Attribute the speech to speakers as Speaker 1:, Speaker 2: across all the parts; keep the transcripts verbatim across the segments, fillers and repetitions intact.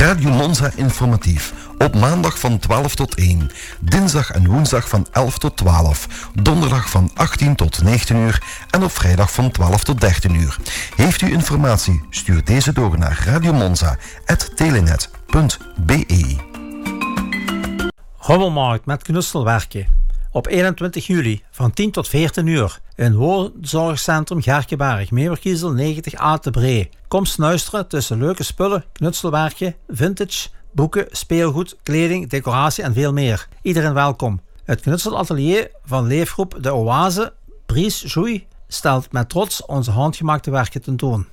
Speaker 1: Radio Monza informatief. Op maandag van twaalf tot één. Dinsdag en woensdag van elf tot twaalf. Donderdag van achttien tot negentien uur. En op vrijdag van twaalf tot dertien uur. Heeft u informatie? Stuur deze door naar radiomonza apenstaartje telenet punt b e.
Speaker 2: Rommelmarkt met knutselwerken. Op eenentwintig juli van tien tot veertien uur in woonzorgcentrum Gerkeberg, Meeuwerkiezel negentig A te Bree. Kom snuisteren tussen leuke spullen, knutselwerken, vintage, boeken, speelgoed, kleding, decoratie en veel meer. Iedereen welkom. Het knutselatelier van leefgroep De Oase, Bries Joui, stelt met trots onze handgemaakte werken tentoon.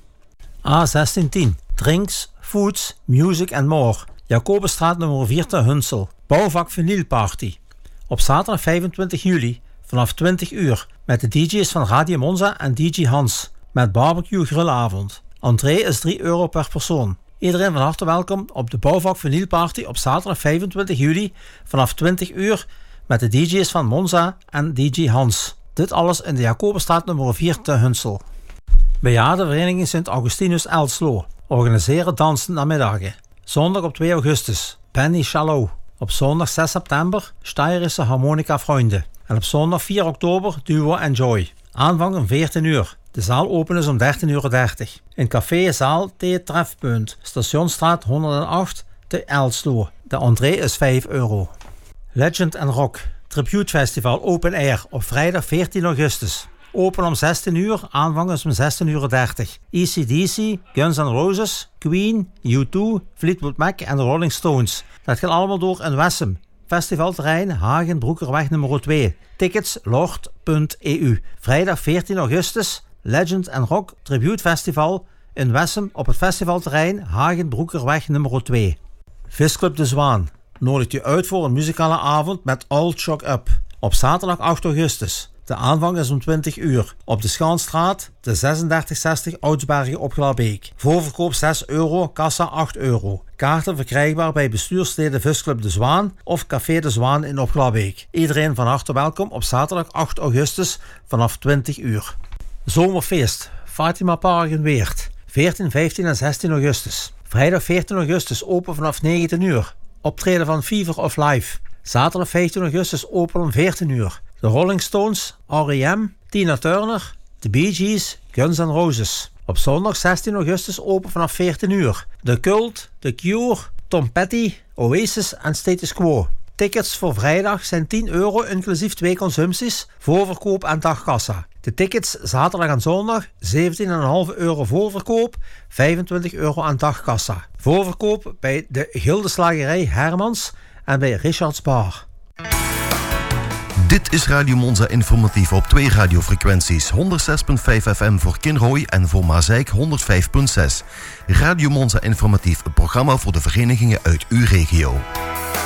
Speaker 2: A zestien tien. Drinks, foods, music and more. Jacobusstraat nummer vier te Hunsel. Bouwvak Vinylparty. Op zaterdag vijfentwintig juli vanaf twintig uur met de D J's van Radio Monza en D J Hans. Met barbecue grillavond. Entree is drie euro per persoon. Iedereen van harte welkom op de Bouwvak Vinylparty op zaterdag vijfentwintig juli vanaf twintig uur met de D J's van Monza en D J Hans. Dit alles in de Jacobusstraat nummer vier te Hunsel. Bejaardenvereniging Sint Augustinus Elslo organiseren dansen namiddagen. Zondag op twee augustus, Benny Chalot. Op zondag zes september, Steirische Harmonica Vrienden. En op zondag vier oktober, Duo Enjoy. Aanvang om veertien uur. De zaal open is om dertien uur dertig. In Café Zaal T Trefpunt, Stationsstraat honderdacht te Elslo. De entree is vijf euro. Legend and Rock, Tribute Festival Open Air op vrijdag veertien augustus. Open om zestien uur, aanvang is om zestien uur dertig. E C D C, Guns N' Roses, Queen, U twee, Fleetwood Mac en de Rolling Stones. Dat gaat allemaal door in Wessem. Festivalterrein Hagen Broekerweg nummer twee. Tickets lord punt e u. Vrijdag veertien augustus, Legend and Rock Tribute Festival in Wessem op het festivalterrein Hagen Broekerweg nummer twee. Visclub De Zwaan nodigt u uit voor een muzikale avond met All Shock Up. Op zaterdag acht augustus. De aanvang is om twintig uur. Op de Schaanstraat, de zesendertig zestig Oudsbergen op Glabbeek. Voorverkoop zes euro, kassa acht euro. Kaarten verkrijgbaar bij bestuursleden Visclub De Zwaan of Café De Zwaan in Opglabbeek. Iedereen van harte welkom op zaterdag acht augustus vanaf twintig uur. Zomerfeest, Fatima Park in Weert. veertien, vijftien en zestien augustus. Vrijdag veertien augustus open vanaf negentien uur. Optreden van Fever of Life. Zaterdag vijftien augustus open om veertien uur. De Rolling Stones, R E M, Tina Turner, de Bee Gees, Guns N' Roses. Op zondag zestien augustus open vanaf veertien uur. The Cult, The Cure, Tom Petty, Oasis en Status Quo. Tickets voor vrijdag zijn tien euro inclusief twee consumpties, voorverkoop en dagkassa. De tickets zaterdag en zondag zeventien komma vijf euro voorverkoop, vijfentwintig euro aan dagkassa. Voorverkoop bij de Gildeslagerij Hermans en bij Richards Bar.
Speaker 1: Dit is Radio Monza informatief op twee radiofrequenties. honderdzes komma vijf F M voor Kinrooi en voor Maasijk honderdvijf komma zes. Radio Monza informatief, een programma voor de verenigingen uit uw regio.